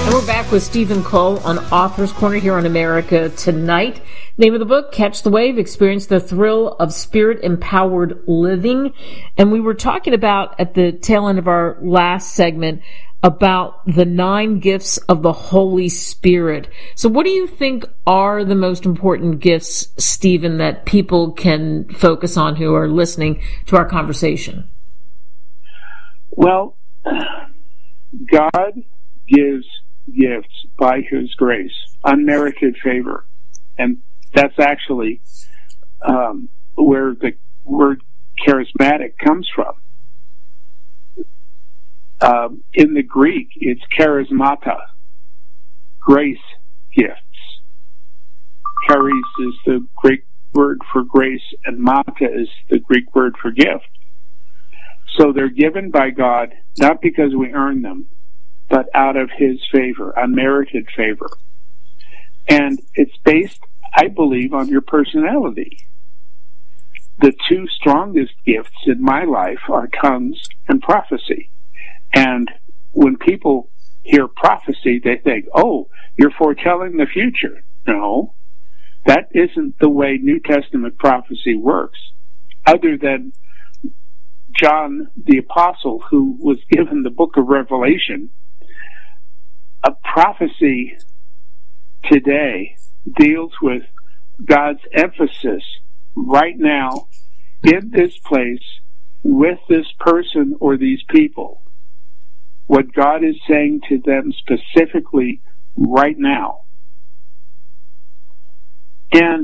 And we're back with Stephen Cole on Author's Corner here on America Tonight. Name of the book, Catch the Wave, Experience the Thrill of Spirit-Empowered Living. And we were talking about, at the tail end of our last segment, about the 9 gifts of the Holy Spirit. So what do you think are the most important gifts, Stephen, that people can focus on who are listening to our conversation? Well, God gives gifts by His grace, unmerited favor. And that's actually where the word charismatic comes from. In the Greek, it's charismata, grace gifts. Charis is the Greek word for grace, and mata is the Greek word for gift. So they're given by God, not because we earn them, but out of His favor, unmerited favor. And it's based, I believe, on your personality. The 2 strongest gifts in my life are tongues and prophecy. And when people hear prophecy, they think, oh, you're foretelling the future. No, that isn't the way New Testament prophecy works, other than John the Apostle, who was given the book of Revelation. A prophecy today deals with God's emphasis right now in this place with this person or these people. What God is saying to them specifically right now. And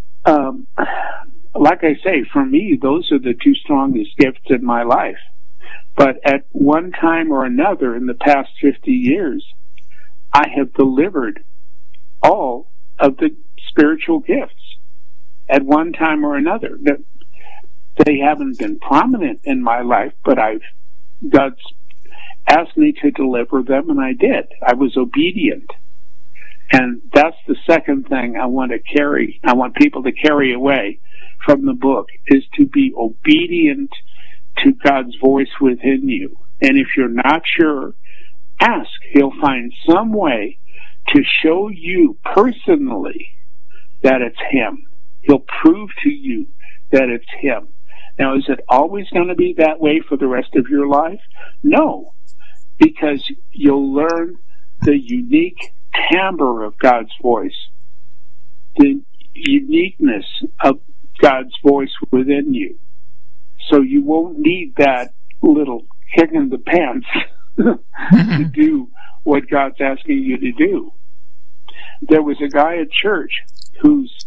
like I say, for me, those are the 2 strongest gifts in my life. But at one time or another in the past 50 years, I have delivered all of the spiritual gifts at one time or another. They haven't been prominent in my life, but God's asked me to deliver them, and I did. I was obedient. And that's the second thing I want people to carry away from the book, is to be obedient to God's voice within you. And if you're not sure, ask. He'll find some way to show you personally that it's Him. He'll prove to you that it's Him. Now, is it always going to be that way for the rest of your life? No, because you'll learn the unique timbre of God's voice, the uniqueness of God's voice within you. So you won't need that little kick in the pants to do what God's asking you to do. There was a guy at church whose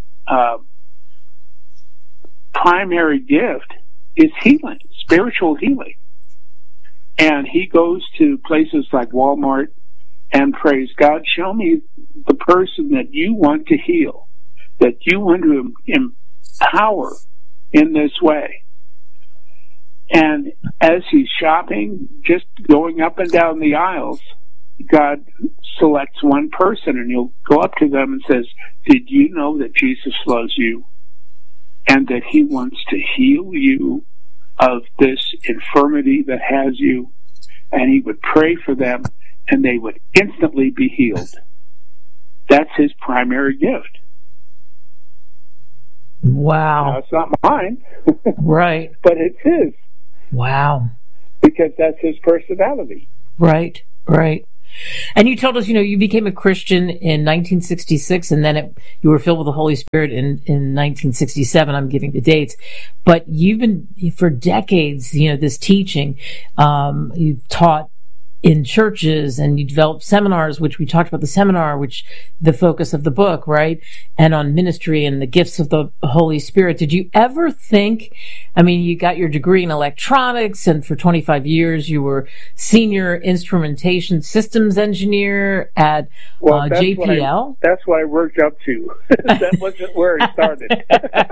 primary gift is healing, spiritual healing. And he goes to places like Walmart and prays, God, show me the person that you want to heal, that you want to empower in this way. And as he's shopping, just going up and down the aisles, God selects one person, and he'll go up to them and says, did you know that Jesus loves you and that He wants to heal you of this infirmity that has you? And he would pray for them, and they would instantly be healed. That's his primary gift. Wow. Now, it's not mine. Right. But it's his. Wow. Because that's his personality. Right, right. And you told us, you became a Christian in 1966, and then you were filled with the Holy Spirit in 1967. I'm giving the dates. But you've been, for decades, this teaching, you've taught in churches, and you developed seminars, which we talked about the seminar, which the focus of the book, right? And on ministry and the gifts of the Holy Spirit. Did you ever think, you got your degree in electronics, and for 25 years you were senior instrumentation systems engineer at JPL? That's what I worked up to. That wasn't where it started.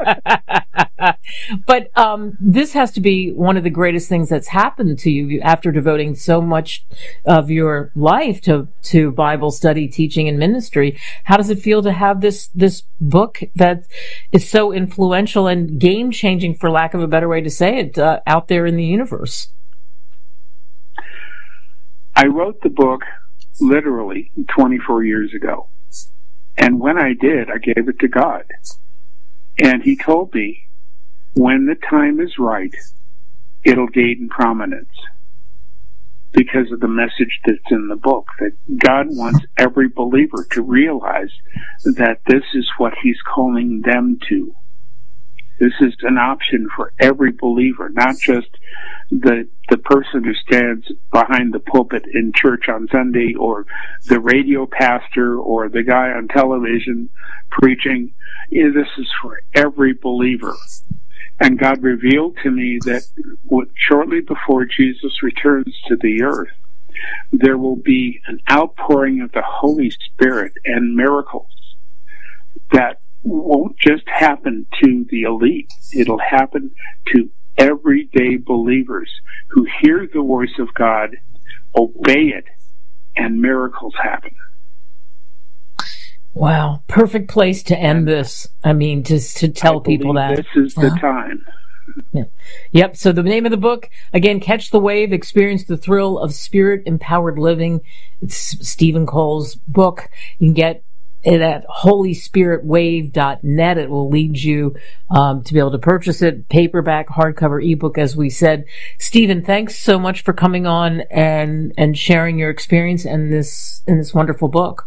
But this has to be one of the greatest things that's happened to you after devoting so much of your life to Bible study, teaching, and ministry. How does it feel to have this book that is so influential and game-changing, for lack of a better way to say it, out there in the universe? I wrote the book literally 24 years ago. And when I did, I gave it to God. And he told me, when the time is right, it'll gain prominence because of the message that's in the book, that God wants every believer to realize that this is what he's calling them to. This is an option for every believer, not just the person who stands behind the pulpit in church on Sunday, or the radio pastor, or the guy on television preaching. This is for every believer. And God revealed to me that shortly before Jesus returns to the earth, there will be an outpouring of the Holy Spirit and miracles that won't just happen to the elite. It'll happen to everyday believers who hear the voice of God, obey it, and miracles happen. Wow. Perfect place to end this. I mean, just to tell people that. This is the time. Yeah. Yep. So the name of the book, again, Catch the Wave, Experience the Thrill of Spirit-Empowered Living. It's Stephen Cole's book. You can get it at holyspiritwave.net. It will lead you to be able to purchase it, paperback, hardcover, ebook, as we said. Stephen, thanks so much for coming on and sharing your experience in this wonderful book.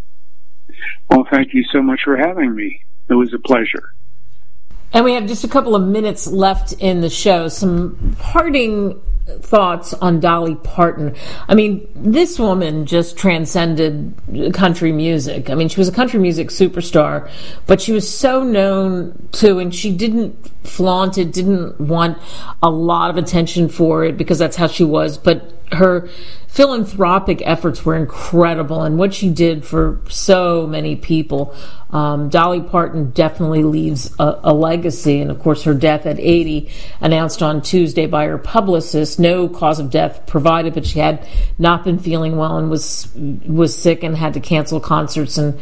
Well, thank you so much for having me. It was a pleasure. And we have just a couple of minutes left in the show. Some parting thoughts on Dolly Parton. I mean, this woman just transcended country music. I mean, she was a country music superstar, but she was so known to, and she didn't flaunt it, didn't want a lot of attention for it because that's how she was, but her philanthropic efforts were incredible, and what she did for so many people. Dolly Parton definitely leaves a legacy, and of course her death at 80, announced on Tuesday by her publicist, no cause of death provided, but she had not been feeling well and was sick and had to cancel concerts and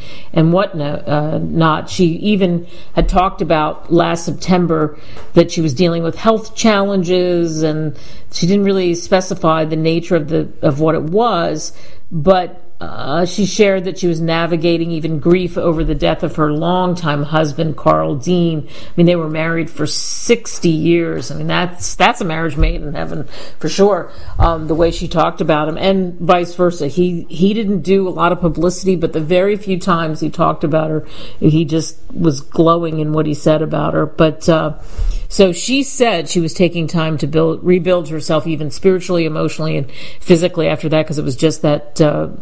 whatnot. She even had talked about last September that she was dealing with health challenges, and she didn't really specify the nature of what it was, but she shared that she was navigating even grief over the death of her longtime husband, Carl Dean. I mean, they were married for 60 years. I mean, that's a marriage made in heaven for sure. The way she talked about him, and vice versa. He didn't do a lot of publicity, but the very few times he talked about her, he just was glowing in what he said about her. But so she said she was taking time to rebuild herself, even spiritually, emotionally, and physically after that, because it was just that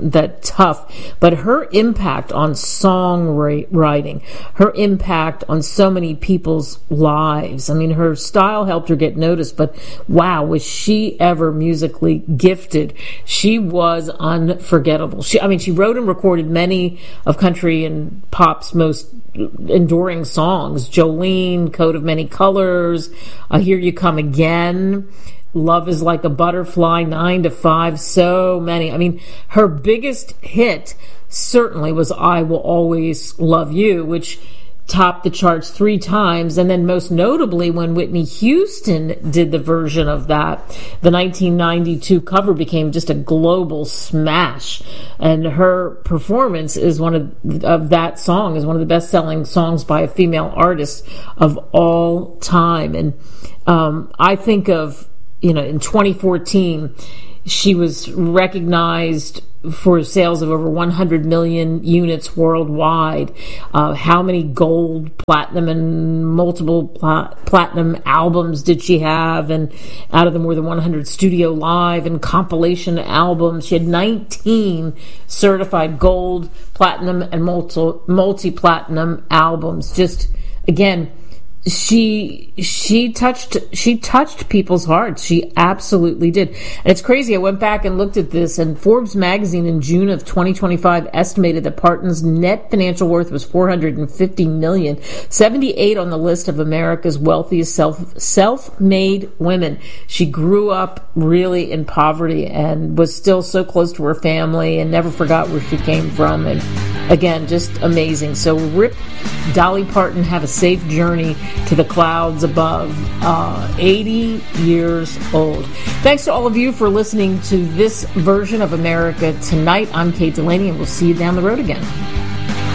tough. But her impact on songwriting, her impact on so many people's lives. I mean, her style helped her get noticed, but wow, was she ever musically gifted? She was unforgettable. She wrote and recorded many of country and pop's most enduring songs. Jolene, Coat of Many Colors, Here You Come Again, Love Is Like a Butterfly, 9 to 5, so many. I mean, her biggest hit certainly was I Will Always Love You, which topped the charts 3 times, and then most notably when Whitney Houston did the version of that, the 1992 cover became just a global smash, and her performance is one of that song is one of the best-selling songs by a female artist of all time. And I think of, in 2014, she was recognized for sales of over 100 million units worldwide. How many gold, platinum, and multiple platinum albums did she have? And out of the more than 100 studio live and compilation albums, she had 19 certified gold, platinum, and multi-platinum albums. Just, again, she touched people's hearts. She absolutely did. And it's crazy. I went back and looked at this, and Forbes magazine in June of 2025 estimated that Parton's net financial worth was $450 million, 78 on the list of America's wealthiest self-made women. She grew up really in poverty and was still so close to her family and never forgot where she came from. And Again, just amazing. So rip Dolly Parton, have a safe journey to the clouds above. 80 years old. Thanks to all of you for listening to this version of America Tonight. I'm Kate Delaney, and we'll see you down the road again.